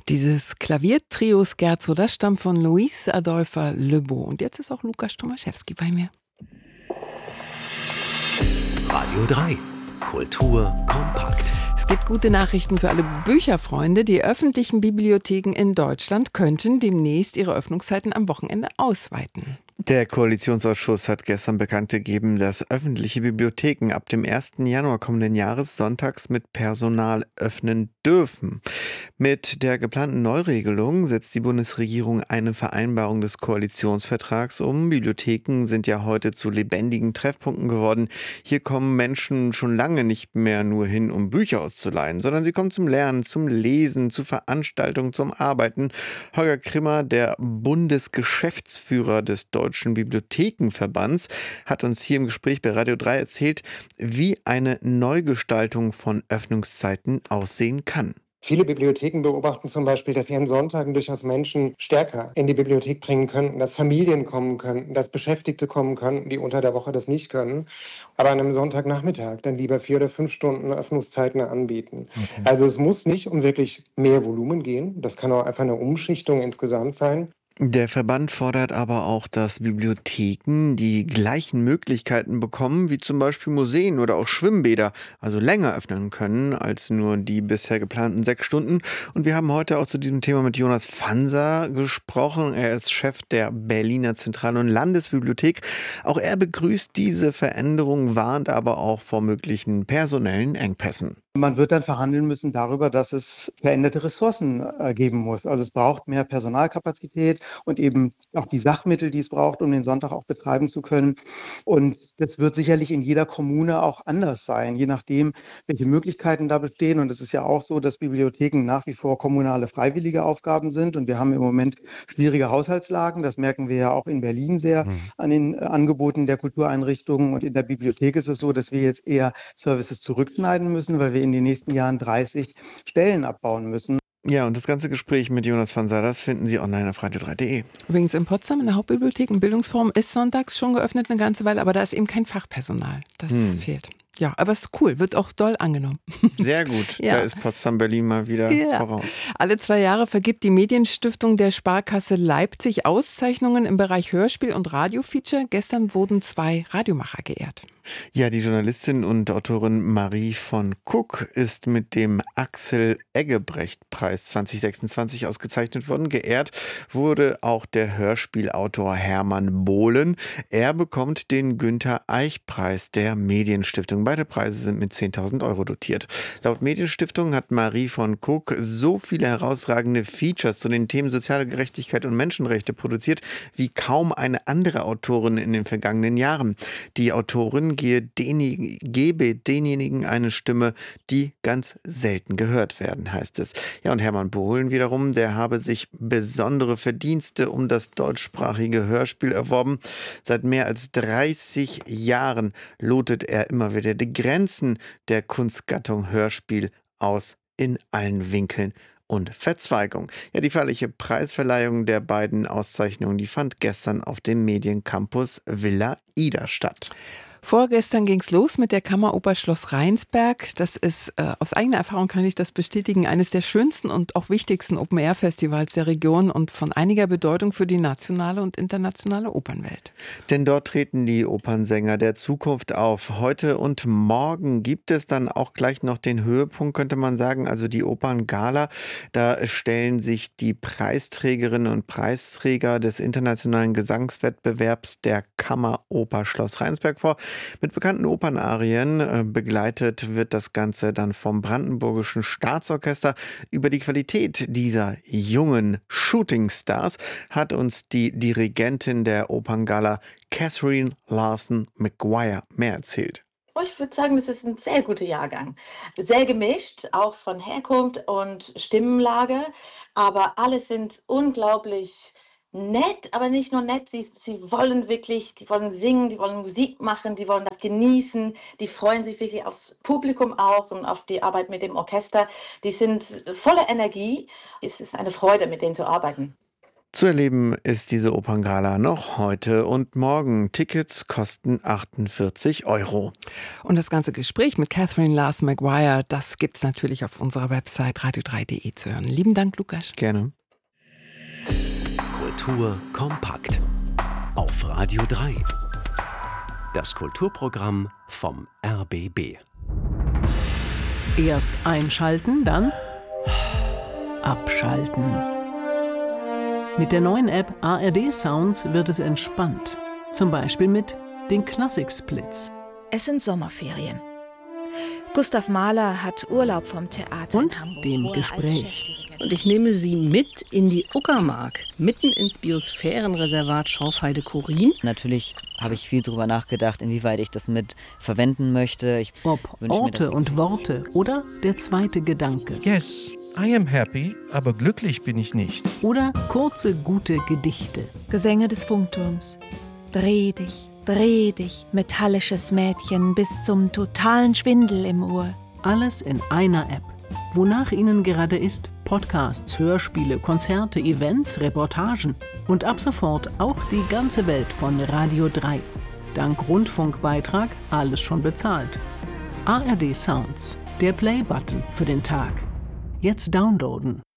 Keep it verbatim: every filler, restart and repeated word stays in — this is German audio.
Dieses Klaviertrio Scherzo, das stammt von Luis Adolphe Lebeau. Und jetzt ist auch Lukas Tomaszewski bei mir. Radio drei. Kultur kompakt. Es gibt gute Nachrichten für alle Bücherfreunde. Die öffentlichen Bibliotheken in Deutschland könnten demnächst ihre Öffnungszeiten am Wochenende ausweiten. Der Koalitionsausschuss hat gestern bekannt gegeben, dass öffentliche Bibliotheken ab dem ersten Januar kommenden Jahres sonntags mit Personal öffnen dürfen. Mit der geplanten Neuregelung setzt die Bundesregierung eine Vereinbarung des Koalitionsvertrags um. Bibliotheken sind ja heute zu lebendigen Treffpunkten geworden. Hier kommen Menschen schon lange nicht mehr nur hin, um Bücher auszuleihen, sondern sie kommen zum Lernen, zum Lesen, zu Veranstaltungen, zum Arbeiten. Holger Krimmer, der Bundesgeschäftsführer des Deutschen Bibliothekenverbands, hat uns hier im Gespräch bei Radio drei erzählt, wie eine Neugestaltung von Öffnungszeiten aussehen kann. Viele Bibliotheken beobachten zum Beispiel, dass sie an Sonntagen durchaus Menschen stärker in die Bibliothek bringen könnten, dass Familien kommen könnten, dass Beschäftigte kommen könnten, die unter der Woche das nicht können, aber an einem Sonntagnachmittag dann lieber vier oder fünf Stunden Öffnungszeiten anbieten. Okay. Also es muss nicht um wirklich mehr Volumen gehen, das kann auch einfach eine Umschichtung insgesamt sein. Der Verband fordert aber auch, dass Bibliotheken die gleichen Möglichkeiten bekommen, wie zum Beispiel Museen oder auch Schwimmbäder, also länger öffnen können als nur die bisher geplanten sechs Stunden. Und wir haben heute auch zu diesem Thema mit Jonas Fanser gesprochen. Er ist Chef der Berliner Zentral- und Landesbibliothek. Auch er begrüßt diese Veränderung, warnt aber auch vor möglichen personellen Engpässen. Man wird dann verhandeln müssen darüber, dass es veränderte Ressourcen äh, geben muss. Also es braucht mehr Personalkapazität und eben auch die Sachmittel, die es braucht, um den Sonntag auch betreiben zu können. Und das wird sicherlich in jeder Kommune auch anders sein, je nachdem, welche Möglichkeiten da bestehen. Und es ist ja auch so, dass Bibliotheken nach wie vor kommunale freiwillige Aufgaben sind. Und wir haben im Moment schwierige Haushaltslagen. Das merken wir ja auch in Berlin sehr mhm. an den äh, Angeboten der Kultureinrichtungen. Und in der Bibliothek ist es so, dass wir jetzt eher Services zurückschneiden müssen, weil wir in den nächsten Jahren dreißig Stellen abbauen müssen. Ja, und das ganze Gespräch mit Jonas Fanser, das finden Sie online auf radio drei punkt de. Übrigens in Potsdam in der Hauptbibliothek im Bildungsforum ist sonntags schon geöffnet eine ganze Weile, aber da ist eben kein Fachpersonal. Das hm. fehlt. Ja, aber es ist cool, wird auch doll angenommen. Sehr gut, ja. Da ist Potsdam-Berlin mal wieder ja. voraus. Alle zwei Jahre vergibt die Medienstiftung der Sparkasse Leipzig Auszeichnungen im Bereich Hörspiel und Radiofeature. Gestern wurden zwei Radiomacher geehrt. Ja, die Journalistin und Autorin Marie von Kuck ist mit dem Axel-Eggebrecht-Preis zwanzig sechsundzwanzig ausgezeichnet worden. Geehrt wurde auch der Hörspielautor Hermann Bohlen. Er bekommt den Günther-Eich-Preis der Medienstiftung. Beide Preise sind mit zehntausend Euro dotiert. Laut Medienstiftung hat Marie von Kuck so viele herausragende Features zu den Themen soziale Gerechtigkeit und Menschenrechte produziert, wie kaum eine andere Autorin in den vergangenen Jahren. Die Autorin gebe denjenigen eine Stimme, die ganz selten gehört werden, heißt es. Ja, und Hermann Bohlen wiederum, der habe sich besondere Verdienste um das deutschsprachige Hörspiel erworben. Seit mehr als dreißig Jahren lotet er immer wieder die Grenzen der Kunstgattung Hörspiel aus in allen Winkeln und Verzweigung. Ja, die feierliche Preisverleihung der beiden Auszeichnungen, die fand gestern auf dem Mediencampus Villa Ida statt. Vorgestern ging es los mit der Kammeroper Schloss Rheinsberg. Das ist, äh, aus eigener Erfahrung kann ich das bestätigen, eines der schönsten und auch wichtigsten Open-Air-Festivals der Region und von einiger Bedeutung für die nationale und internationale Opernwelt. Denn dort treten die Opernsänger der Zukunft auf. Heute und morgen gibt es dann auch gleich noch den Höhepunkt, könnte man sagen, also die Operngala. Da stellen sich die Preisträgerinnen und Preisträger des internationalen Gesangswettbewerbs der Kammeroper Schloss Rheinsberg vor. Mit bekannten Opernarien äh, begleitet wird das Ganze dann vom Brandenburgischen Staatsorchester. Über die Qualität dieser jungen Shootingstars hat uns die Dirigentin der Operngala, Catherine Larson McGuire, mehr erzählt. Ich würde sagen, das ist ein sehr guter Jahrgang. Sehr gemischt, auch von Herkunft und Stimmenlage, aber alle sind unglaublich nett, aber nicht nur nett, sie, sie wollen wirklich, die wollen singen, die wollen Musik machen, die wollen das genießen, die freuen sich wirklich aufs Publikum auch und auf die Arbeit mit dem Orchester. Die sind voller Energie. Es ist eine Freude, mit denen zu arbeiten. Zu erleben ist diese Operngala noch heute und morgen. Tickets kosten achtundvierzig Euro. Und das ganze Gespräch mit Catherine Lars Maguire, das gibt es natürlich auf unserer Website radio drei punkt de zu hören. Lieben Dank, Lukas. Gerne. Kultur kompakt auf Radio drei. Das Kulturprogramm vom R B B. Erst einschalten, dann abschalten. Mit der neuen App A R D Sounds wird es entspannt. Zum Beispiel mit den Klassik-Splits. Es sind Sommerferien. Gustav Mahler hat Urlaub vom Theater Und in Hamburg, dem wo er als Gespräch. Chefdirigent- Und ich nehme Sie mit in die Uckermark, mitten ins Biosphärenreservat Schorfheide-Chorin. Natürlich habe ich viel darüber nachgedacht, inwieweit ich das mit verwenden möchte. Ich Ob wünsche mir, dass Orte die und Worte oder der zweite Gedanke. Yes, I am happy, aber glücklich bin ich nicht. Oder kurze, gute Gedichte. Gesänge des Funkturms. Dreh dich, dreh dich, metallisches Mädchen, bis zum totalen Schwindel im Ohr. Alles in einer App. Wonach Ihnen gerade ist, Podcasts, Hörspiele, Konzerte, Events, Reportagen und ab sofort auch die ganze Welt von Radio drei. Dank Rundfunkbeitrag alles schon bezahlt. A R D Sounds, der Play-Button für den Tag. Jetzt downloaden.